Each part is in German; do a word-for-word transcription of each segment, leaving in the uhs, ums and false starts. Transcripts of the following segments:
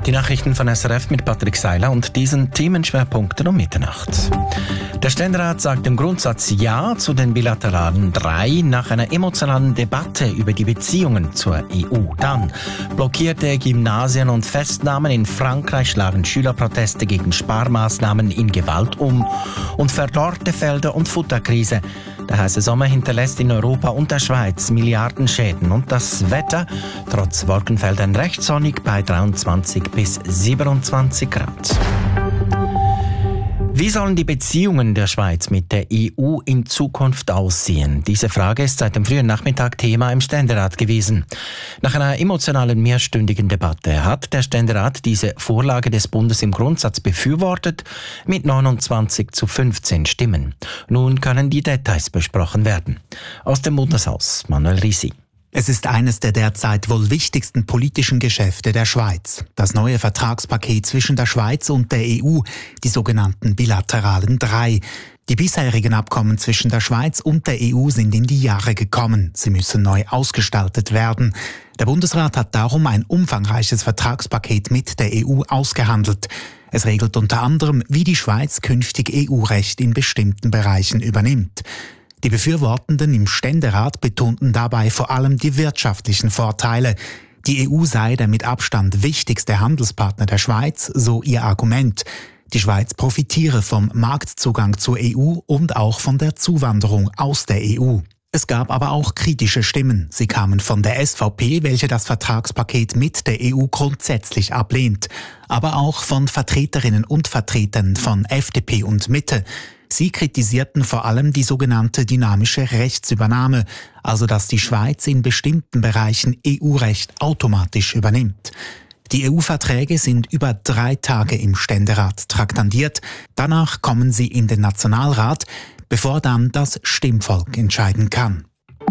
Die Nachrichten von S R F mit Patrick Seiler und diesen Themenschwerpunkten um Mitternacht. Der Ständerat sagt im Grundsatz Ja zu den bilateralen drei nach einer emotionalen Debatte über die Beziehungen zur E U. Dann blockierte Gymnasien und Festnahmen. In Frankreich schlagen Schülerproteste gegen Sparmaßnahmen in Gewalt um. Und verdorrte Felder und Futterkrise. Der heiße Sommer hinterlässt in Europa und der Schweiz Milliardenschäden. Und das Wetter, trotz Wolkenfeldern recht sonnig bei dreiundzwanzig bis siebenundzwanzig Grad. Wie sollen die Beziehungen der Schweiz mit der E U in Zukunft aussehen? Diese Frage ist seit dem frühen Nachmittag Thema im Ständerat gewesen. Nach einer emotionalen mehrstündigen Debatte hat der Ständerat diese Vorlage des Bundes im Grundsatz befürwortet mit neunundzwanzig zu fünfzehn Stimmen. Nun können die Details besprochen werden. Aus dem Bundeshaus Manuel Risi. Es ist eines der derzeit wohl wichtigsten politischen Geschäfte der Schweiz. Das neue Vertragspaket zwischen der Schweiz und der E U, die sogenannten bilateralen drei. Die bisherigen Abkommen zwischen der Schweiz und der E U sind in die Jahre gekommen. Sie müssen neu ausgestaltet werden. Der Bundesrat hat darum ein umfangreiches Vertragspaket mit der E U ausgehandelt. Es regelt unter anderem, wie die Schweiz künftig E U-Recht in bestimmten Bereichen übernimmt. Die Befürwortenden im Ständerat betonten dabei vor allem die wirtschaftlichen Vorteile. Die E U sei der mit Abstand wichtigste Handelspartner der Schweiz, so ihr Argument. Die Schweiz profitiere vom Marktzugang zur E U und auch von der Zuwanderung aus der E U. Es gab aber auch kritische Stimmen. Sie kamen von der S V P, welche das Vertragspaket mit der E U grundsätzlich ablehnt. Aber auch von Vertreterinnen und Vertretern von F D P und Mitte. Sie kritisierten vor allem die sogenannte dynamische Rechtsübernahme, also dass die Schweiz in bestimmten Bereichen E U-Recht automatisch übernimmt. Die E U-Verträge sind über drei Tage im Ständerat traktandiert. Danach kommen sie in den Nationalrat, bevor dann das Stimmvolk entscheiden kann.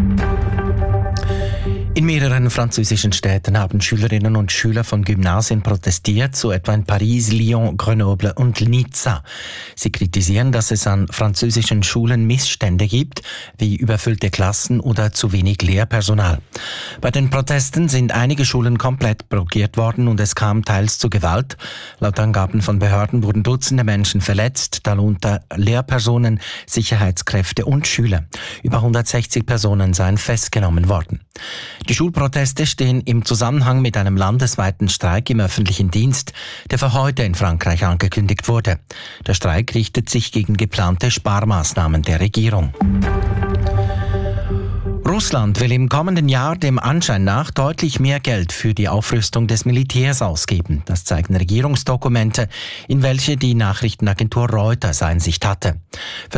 In mehreren französischen Städten haben Schülerinnen und Schüler von Gymnasien protestiert, so etwa in Paris, Lyon, Grenoble und Nizza. Sie kritisieren, dass es an französischen Schulen Missstände gibt, wie überfüllte Klassen oder zu wenig Lehrpersonal. Bei den Protesten sind einige Schulen komplett blockiert worden und es kam teils zu Gewalt. Laut Angaben von Behörden wurden Dutzende Menschen verletzt, darunter Lehrpersonen, Sicherheitskräfte und Schüler. Über hundertsechzig Personen seien festgenommen worden. Die Schulproteste stehen im Zusammenhang mit einem landesweiten Streik im öffentlichen Dienst, der für heute in Frankreich angekündigt wurde. Der Streik richtet sich gegen geplante Sparmaßnahmen der Regierung. Russland will im kommenden Jahr dem Anschein nach deutlich mehr Geld für die Aufrüstung des Militärs ausgeben. Das zeigen Regierungsdokumente, in welche die Nachrichtenagentur Reuters Einsicht hatte.